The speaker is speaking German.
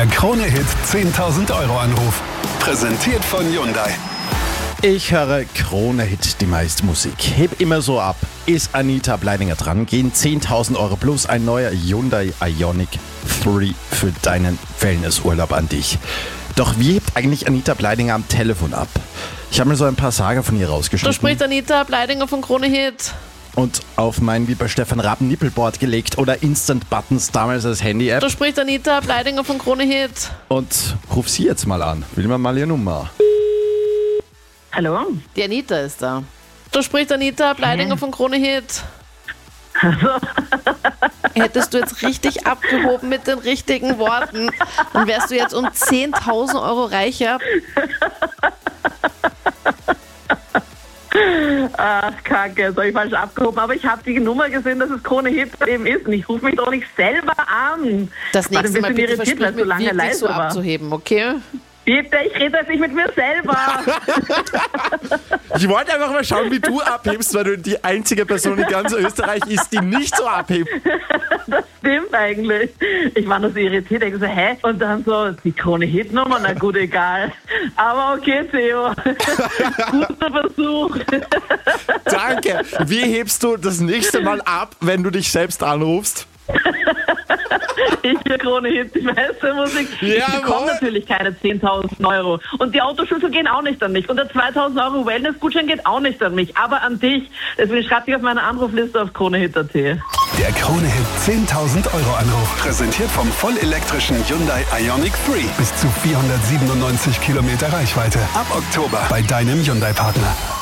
Der Krone-Hit 10.000 Euro Anruf. Präsentiert von Hyundai. Ich höre Krone-Hit, die meiste Musik. Heb immer so ab. Ist Anita Bleidinger dran? Gehen 10.000 Euro plus ein neuer Hyundai Ioniq 3 für deinen Wellnessurlaub an dich. Doch wie hebt eigentlich Anita Bleidinger am Telefon ab? Ich habe mir so ein paar Sager von ihr Da rausgeschnitten spricht Anita Bleidinger von Krone-Hit. und auf mein, wie bei Stefan Raab, Nippelboard gelegt oder Instant-Buttons damals als Handy-App. Da spricht Anita Bleidinger von Krone-Hit. Und ruf sie jetzt mal an. Will man mal ihre Nummer? Hallo? Die Anita ist da. Da spricht Anita Bleidinger von Krone-Hit. Hättest du jetzt richtig abgehoben mit den richtigen Worten, dann wärst du jetzt um 10.000 Euro reicher. Ach, Kacke, jetzt habe ich falsch abgehoben. Aber ich habe die Nummer gesehen, dass es Krone-Hit eben ist. Und ich rufe mich doch nicht selber an. Das nächste Mal bitte irritiert, weil versprich es so mir lange wirklich so leise war. abzuheben, okay? Bitte, ich rede jetzt nicht mit mir selber. Ich wollte einfach mal schauen, wie du abhebst, weil du die einzige Person in ganz Österreich ist, die nicht so abhebt. Das stimmt eigentlich. Ich war nur so irritiert. Ich so, hä? Und dann so, die Krone-Hit-Nummer, na gut, egal. Aber okay, Theo. Guter Versuch. Danke. Wie hebst du das nächste Mal ab, wenn du dich selbst anrufst? Ich für Krone-Hit, die meiste Musik. Ich Jawohl. bekomme natürlich keine 10.000 Euro. Und die Autoschlüssel gehen auch nicht an mich. Und der 2.000 Euro Wellness-Gutschein geht auch nicht an mich. Aber an dich. Deswegen schreib dich auf meine Anrufliste auf Krone-Hit.at. Der Krone-Hit 10.000 Euro Anruf. Präsentiert vom vollelektrischen Hyundai Ioniq 3. Bis zu 497 Kilometer Reichweite. Ab Oktober bei deinem Hyundai-Partner.